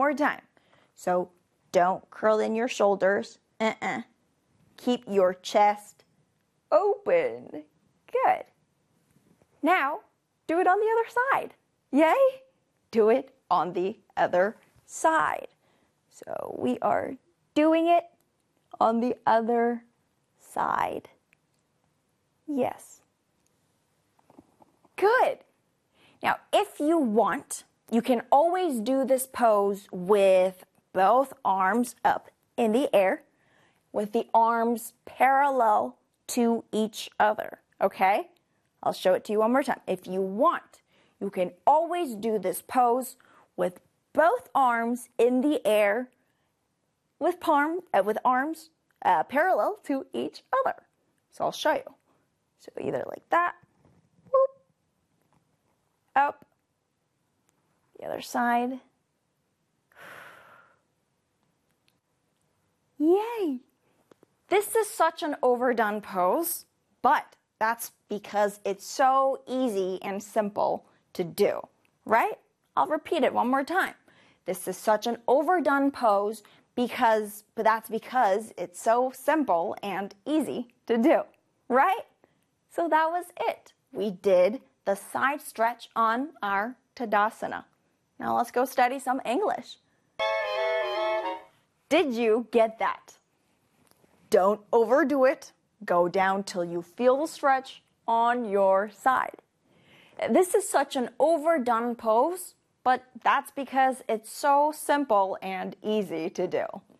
more time. So don't curl in your shoulders. Keep your chest open. Good. Now, do it on the other side. Yay? Do it on the other side. So we are doing it on the other side. Yes. Good. Now, if you want, you can always do this pose with both arms up in the air, with the arms parallel to each other, okay? I'll show it to you one more time. If you want, you can always do this pose with both arms in the air, with arms parallel to each other. So I'll show you. So either like that, whoop, up, the other side. Yay! This is such an overdone pose, but that's because it's so easy and simple to do, right? I'll repeat it one more time. This is such an overdone pose but that's because it's so simple and easy to do, right? So that was it. We did the side stretch on our Tadasana. Now let's go study some English. Did you get that? Don't overdo it. Go down till you feel the stretch on your side. This is such an overdone pose, but that's because it's so simple and easy to do.